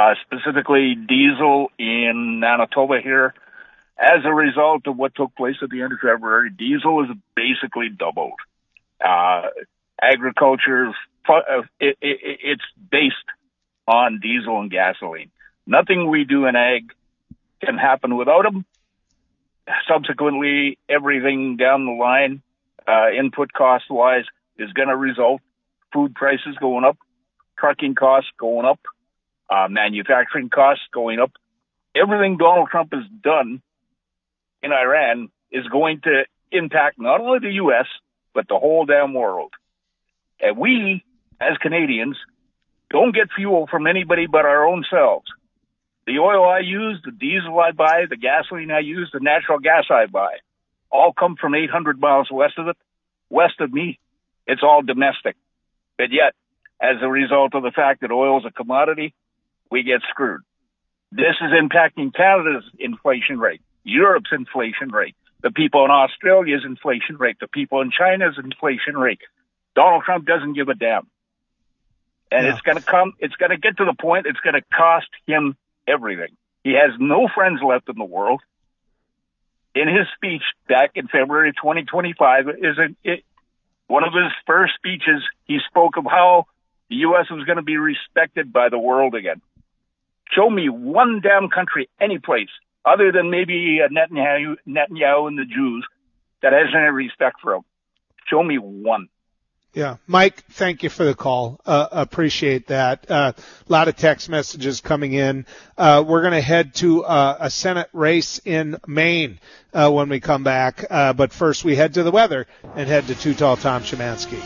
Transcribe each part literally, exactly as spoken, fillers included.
uh, specifically diesel in Manitoba here. As a result of what took place at the end of February, diesel is basically doubled. Uh, agriculture, it, it, it's based on diesel and gasoline. Nothing we do in ag can happen without them. Subsequently, everything down the line, uh, input cost-wise, is going to result food prices going up, trucking costs going up, uh, manufacturing costs going up. Everything Donald Trump has done in Iran is going to impact not only the U S, but the whole damn world. And we, as Canadians, don't get fuel from anybody but our own selves. The oil I use, the diesel I buy, the gasoline I use, the natural gas I buy, all come from eight hundred miles west of it. West of me, it's all domestic. But yet, as a result of the fact that oil is a commodity, we get screwed. This is impacting Canada's inflation rate, Europe's inflation rate, the people in Australia's inflation rate, the people in China's inflation rate. Donald Trump doesn't give a damn. And yeah. it's going to come, it's going to get to the point, it's going to cost him everything. He has no friends left in the world. In his speech back in February twenty twenty-five, is a, it, one of his first speeches, he spoke of how the U S was going to be respected by the world again. Show me one damn country, any place, other than maybe Netanyahu, Netanyahu and the Jews, that has any respect for him. Show me one. Yeah. Mike, thank you for the call. Uh, appreciate that. Uh, a lot of text messages coming in. Uh, we're going to head to uh, a Senate race in Maine uh, when we come back. Uh, but first we head to the weather and head to Too Tall Tom Szymanski.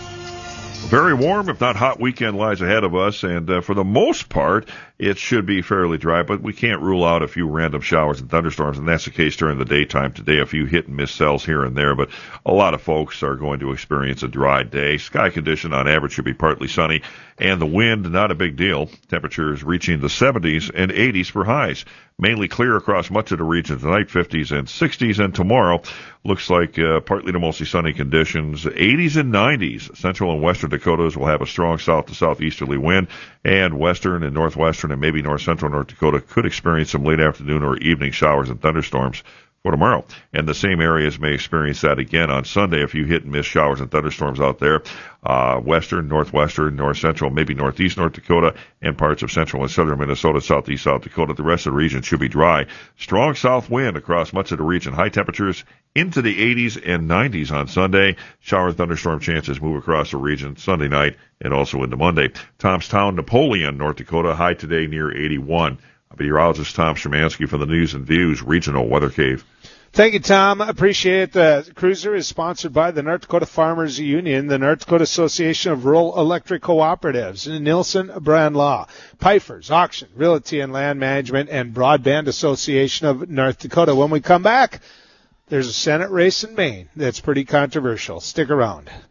Very warm, if not hot, weekend lies ahead of us, and uh, for the most part, it should be fairly dry, but we can't rule out a few random showers and thunderstorms, and that's the case during the daytime today. A few hit-and-miss cells here and there, but a lot of folks are going to experience a dry day. Sky condition on average should be partly sunny, and the wind, not a big deal. Temperatures reaching the seventies and eighties for highs. Mainly clear across much of the region tonight, fifties and sixties, and tomorrow looks like uh, partly to mostly sunny conditions, eighties and nineties. Central and western Dakotas will have a strong south to southeasterly wind, and western and northwestern and maybe north central North Dakota could experience some late afternoon or evening showers and thunderstorms for tomorrow. And the same areas may experience that again on Sunday. A few hit and miss showers and thunderstorms out there. Uh, western, northwestern, north central, maybe northeast North Dakota, and parts of central and southern Minnesota, southeast South Dakota. The rest of the region should be dry. Strong south wind across much of the region. High temperatures into the eighties and nineties on Sunday. Shower and thunderstorm chances move across the region Sunday night and also into Monday. Tomstown, Napoleon, North Dakota. High today near eighty-one. Meteorologist Tom Szymanski from the News and Views Regional Weather Cave. Thank you, Tom. Appreciate it. The cruiser is sponsored by the North Dakota Farmers Union, the North Dakota Association of Rural Electric Cooperatives, Nielsen Brand Law, Pfeiffer's Auction, Realty and Land Management, and Broadband Association of North Dakota. When we come back, there's a Senate race in Maine that's pretty controversial. Stick around.